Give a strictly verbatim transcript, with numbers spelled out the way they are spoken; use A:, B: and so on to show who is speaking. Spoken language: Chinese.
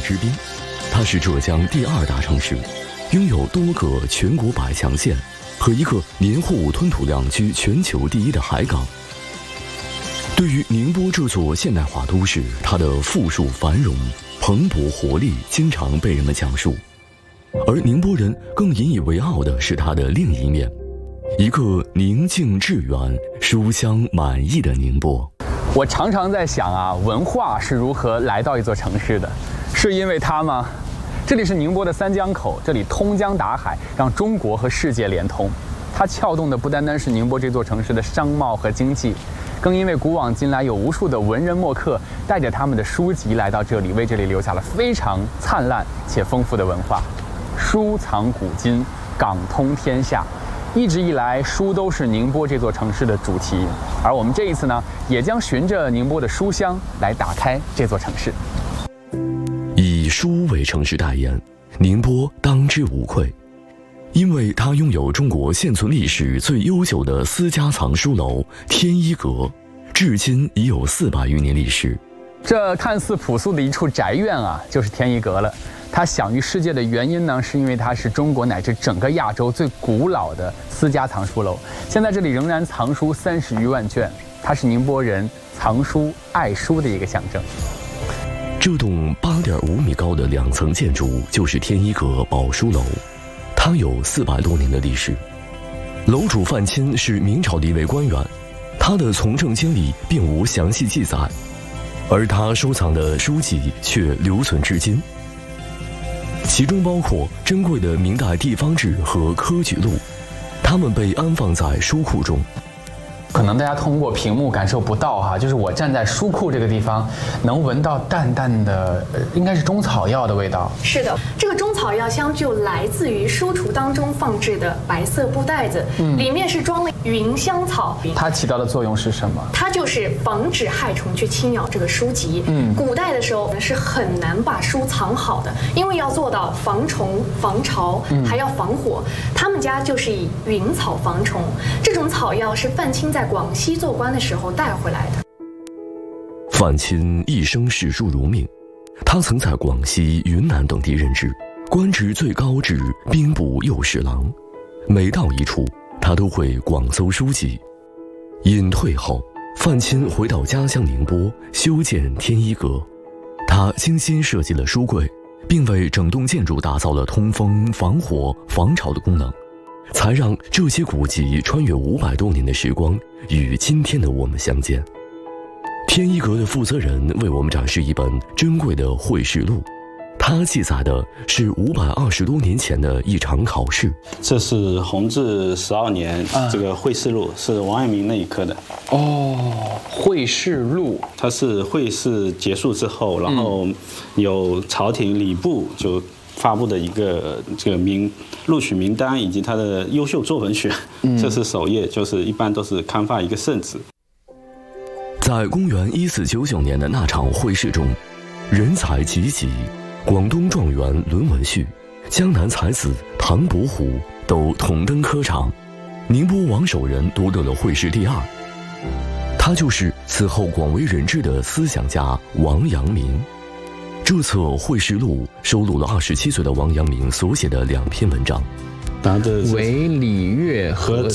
A: 之滨，它是浙江第二大城市，拥有多个全国百强县和一个年货物吞吐量居全球第一的海港。对于宁波这座现代化都市，它的富庶繁荣、蓬勃活力经常被人们讲述，而宁波人更引以为傲的是它的另一面，一个宁静致远、书香满溢的宁波。
B: 我常常在想啊，文化是如何来到一座城市的？是因为它吗？这里是宁波的三江口，这里通江达海，让中国和世界连通。它撬动的不单单是宁波这座城市的商贸和经济，更因为古往今来有无数的文人墨客带着他们的书籍来到这里，为这里留下了非常灿烂且丰富的文化。书藏古今，港通天下。一直以来，书都是宁波这座城市的主题，而我们这一次呢，也将循着宁波的书香来打开这座城市。
A: 以书为城市代言，宁波当之无愧，因为它拥有中国现存历史最悠久的私家藏书楼天一阁，至今已有四百余年历史。
B: 这看似朴素的一处宅院啊，就是天一阁了。它享誉世界的原因呢，是因为它是中国乃至整个亚洲最古老的私家藏书楼。现在这里仍然藏书三十余万卷，它是宁波人藏书爱书的一个象征。
A: 这栋八点五米高的两层建筑就是天一阁宝书楼，它有四百多年的历史。楼主范钦是明朝的一位官员，他的从政经历并无详细记载，而他收藏的书籍却留存至今。其中包括珍贵的明代地方志和科举录，它们被安放在书库中。
B: 可能大家通过屏幕感受不到哈，就是我站在书库这个地方，能闻到淡淡的，应该是中草药的味道。
C: 是的，这个中草药香就来自于书橱当中放置的白色布袋子，嗯、里面是装了芸香草。
B: 它起到的作用是什么？
C: 它就是防止害虫去侵扰这个书籍。嗯，古代的时候是很难把书藏好的，因为要做到防虫、防潮，嗯、还要防火。他们家就是以芸草防虫，这种草药是范钦在广西做官的时候带回来的。
A: 范钦一生视书如命，他曾在广西、云南等地任职，官职最高至兵部右侍郎。每到一处，他都会广搜书籍。隐退后，范钦回到家乡宁波，修建天一阁。他精心设计了书柜，并为整栋建筑打造了通风、防火、防潮的功能，才让这些古籍穿越五百多年的时光，与今天的我们相见。天一阁的负责人为我们展示一本珍贵的会试录，它记载的是五百二十多年前的一场考试。
D: 这是弘治十二年，啊、这个会试录是王阳明那一科的。
B: 哦，会试录，
D: 它是会试结束之后，然后有朝廷礼部就发布的一个这个名录取名单以及他的优秀作文选，嗯、这是首页，就是一般都是刊发一个圣旨。
A: 在公元一四九九年的那场会试中，人才济济，广东状元伦文旭、江南才子唐伯虎都同登科场，宁波王守仁夺得了会试第二。他就是此后广为人知的思想家王阳明。这册会试录收录了二十七岁的王阳明所写的两篇文章，
B: 为礼乐和